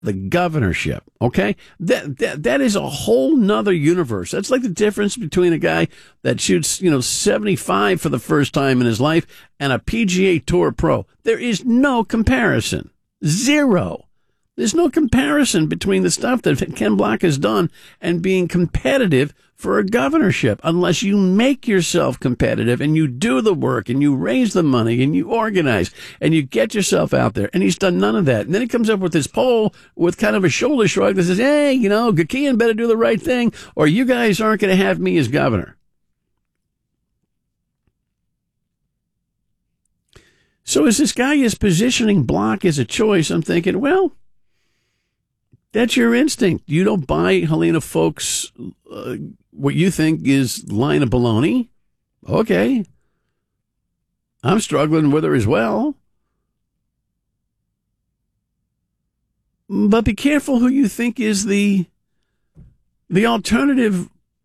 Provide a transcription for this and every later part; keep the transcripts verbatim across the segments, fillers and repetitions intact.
the governorship, okay? That, that that is a whole nother universe. That's like the difference between a guy that shoots, you know, seventy-five for the first time in his life and a P G A Tour pro. There is no comparison. Zero. There's no comparison between the stuff that Ken Block has done and being competitive for a governorship, unless you make yourself competitive and you do the work and you raise the money and you organize and you get yourself out there. And he's done none of that. And then he comes up with this poll with kind of a shoulder shrug that says, hey, you know, Gakian better do the right thing or you guys aren't going to have me as governor. So as this guy is positioning Block as a choice, I'm thinking, well, that's your instinct. You don't buy Helena Folks' uh, what you think is line of baloney. Okay. I'm struggling with her as well. But be careful who you think is the the alternative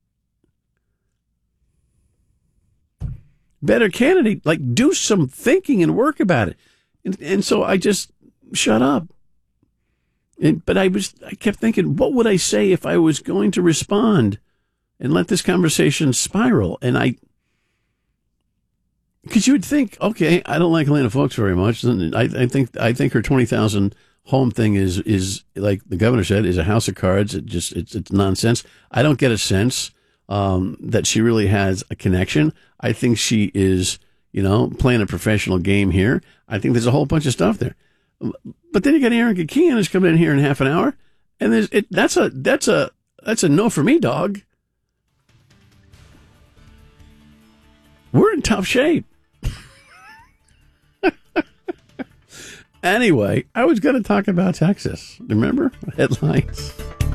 better candidate. Like, do some thinking and work about it. And, and so I just shut up. And, but I was, I kept thinking, what would I say if I was going to respond and let this conversation spiral? And I, because you would think, okay, I don't like Helena Folks very much. And I, I think, I think her twenty thousand home thing is, is like the governor said, is a house of cards. It just, it's, it's nonsense. I don't get a sense, um, that she really has a connection. I think she is, you know, playing a professional game here. I think there's a whole bunch of stuff there. But then you got Aaron Gakian who's coming in here in half an hour, and there's it. That's a that's a that's a no for me, dog. We're in tough shape. Anyway, I was going to talk about Texas. Remember headlines.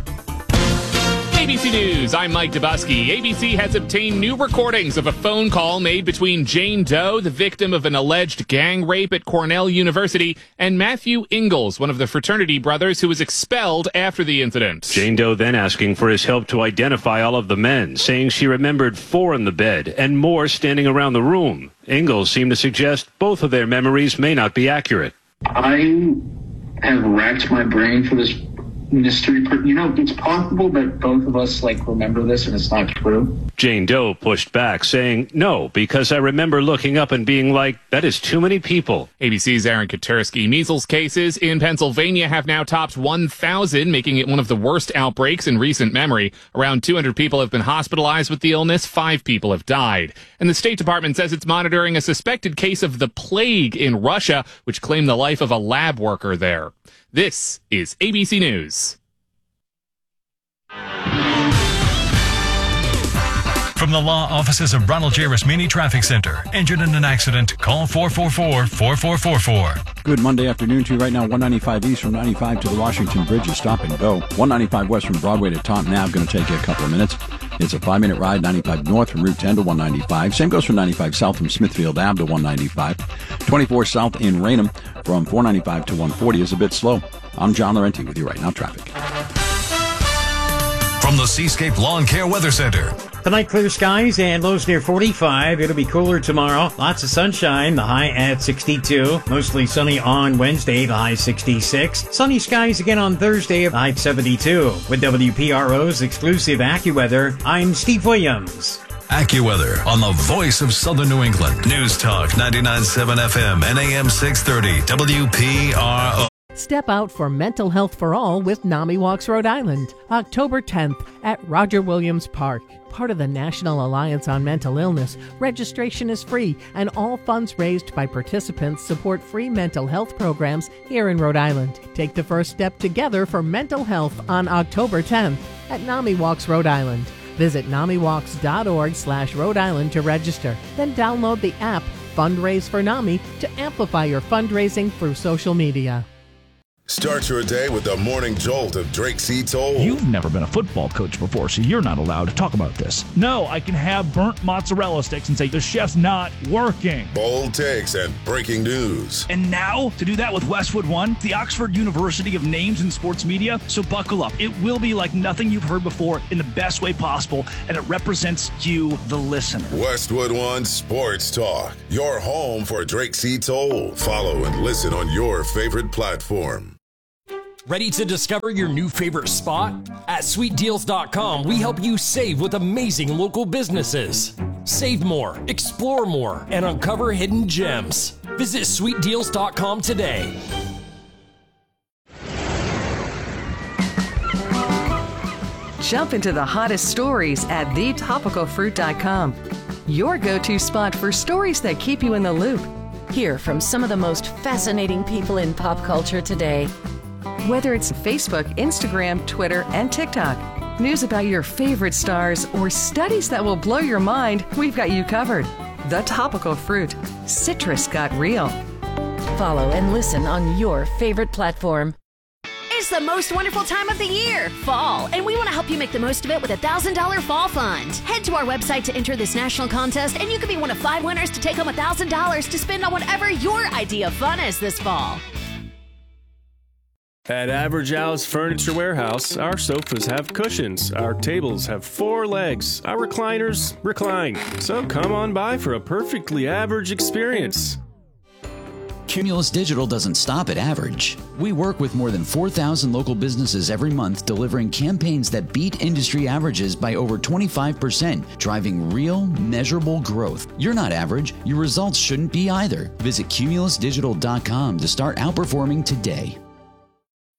A B C News, I'm Mike Dubusky. A B C has obtained new recordings of a phone call made between Jane Doe, the victim of an alleged gang rape at Cornell University, and Matthew Ingalls, one of the fraternity brothers who was expelled after the incident. Jane Doe then asking for his help to identify all of the men, saying she remembered four in the bed and more standing around the room. Ingalls seemed to suggest both of their memories may not be accurate. I have racked my brain for this mystery. You know, it's possible that both of us, like, remember this and it's not true. Jane Doe pushed back, saying, no, because I remember looking up and being like, that is too many people. A B C's Aaron Katersky. Measles cases in Pennsylvania have now topped one thousand, making it one of the worst outbreaks in recent memory. Around two hundred people have been hospitalized with the illness. Five people have died. And the State Department says it's monitoring a suspected case of the plague in Russia, which claimed the life of a lab worker there. This is A B C News. From the law offices of Ronald J. Rasmini Traffic Center. Injured in an accident? Call four four four, four four four four. Good Monday afternoon to you right now. one ninety-five east from ninety-five to the Washington Bridge is stop and go. one ninety-five west from Broadway to Taunton Ave, going to take you a couple of minutes. It's a five-minute ride. ninety-five north from Route ten to one ninety-five. Same goes from ninety-five south from Smithfield Ave to one ninety-five. twenty-four south in Raynham from four ninety-five to one forty is a bit slow. I'm John Laurenti with you right now. Traffic. From the Seascape Lawn Care Weather Center. Tonight, clear skies and lows near forty-five. It'll be cooler tomorrow. Lots of sunshine, the high at sixty-two. Mostly sunny on Wednesday, the high sixty-six. Sunny skies again on Thursday, the high seventy-two. With W P R O's exclusive AccuWeather, I'm Steve Williams. AccuWeather on the voice of Southern New England. News Talk ninety-nine point seven F M and A M six thirty W P R O. Step out for Mental Health for All with NAMI Walks Rhode Island, October tenth at Roger Williams Park. Part of the National Alliance on Mental Illness, registration is free, and all funds raised by participants support free mental health programs here in Rhode Island. Take the first step together for mental health on October tenth at NAMI Walks Rhode Island. Visit namiwalks.org slash Rhode Island to register. Then download the app Fundraise for NAMI to amplify your fundraising through social media. Start your day with the morning jolt of Drake C. Toll. You've never been a football coach before, so you're not allowed to talk about this. No, I can have burnt mozzarella sticks and say the chef's not working. Bold takes and breaking news. And now, to do that with Westwood One, the Oxford University of Names in Sports Media. So buckle up. It will be like nothing you've heard before in the best way possible, and it represents you, the listener. Westwood One Sports Talk, your home for Drake C. Toll. Follow and listen on your favorite platform. Ready to discover your new favorite spot? At sweet deals dot com, we help you save with amazing local businesses. Save more, explore more, and uncover hidden gems. Visit sweet deals dot com today. Jump into the hottest stories at the topical fruit dot com. Your go-to spot for stories that keep you in the loop. Hear from some of the most fascinating people in pop culture today. Whether it's Facebook, Instagram, Twitter, and TikTok, news about your favorite stars, or studies that will blow your mind, we've got you covered. The Topical Fruit. Citrus got real. Follow and listen on your favorite platform. It's the most wonderful time of the year, fall, and we want to help you make the most of it with a one thousand dollars Fall Fund. Head to our website to enter this national contest, and you could be one of five winners to take home one thousand dollars to spend on whatever your idea of fun is this fall. At Average Al's Furniture Warehouse, our sofas have cushions, our tables have four legs, our recliners recline. So come on by for a perfectly average experience. Cumulus Digital doesn't stop at average. We work with more than four thousand local businesses every month, delivering campaigns that beat industry averages by over twenty-five percent, driving real, measurable growth. You're not average. Your results shouldn't be either. Visit cumulus digital dot com to start outperforming today.